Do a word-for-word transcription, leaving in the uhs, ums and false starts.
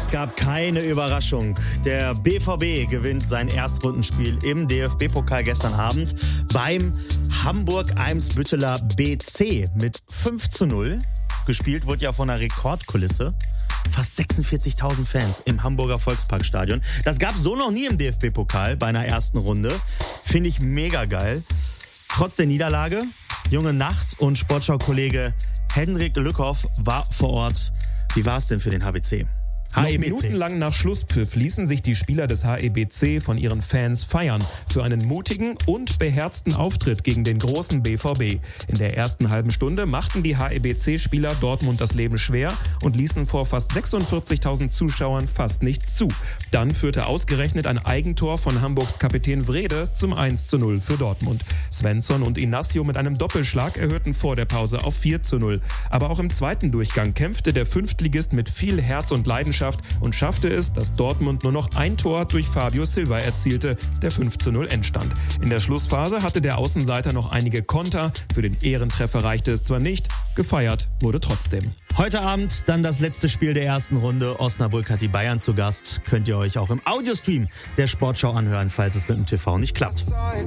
Es gab keine Überraschung. Der B V B gewinnt sein Erstrundenspiel im D F B-Pokal gestern Abend beim Hamburg-Eimsbütteler B C mit fünf zu null. Gespielt wurde ja von einer Rekordkulisse. Fast sechsundvierzigtausend Fans im Hamburger Volksparkstadion. Das gab es so noch nie im D F B-Pokal bei einer ersten Runde. Finde ich mega geil. Trotz der Niederlage, Junge Nacht und Sportschau-Kollege Hendrik Lückhoff war vor Ort. Wie war es denn für den H B C? Noch minutenlang nach Schlusspfiff ließen sich die Spieler des H E B C von ihren Fans feiern für einen mutigen und beherzten Auftritt gegen den großen B V B. In der ersten halben Stunde machten die H E B C-Spieler Dortmund das Leben schwer und ließen vor fast sechsundvierzigtausend Zuschauern fast nichts zu. Dann führte ausgerechnet ein Eigentor von Hamburgs Kapitän Wrede zum eins zu null für Dortmund. Svensson und Inacio mit einem Doppelschlag erhöhten vor der Pause auf vier zu null. Aber auch im zweiten Durchgang kämpfte der Fünftligist mit viel Herz und Leidenschaft und schaffte es, dass Dortmund nur noch ein Tor durch Fabio Silva erzielte, der fünf zu null entstand. In der Schlussphase hatte der Außenseiter noch einige Konter. Für den Ehrentreffer reichte es zwar nicht, gefeiert wurde trotzdem. Heute Abend dann das letzte Spiel der ersten Runde. Osnabrück hat die Bayern zu Gast. Könnt ihr euch auch im Audiostream der Sportschau anhören, falls es mit dem T V nicht klappt.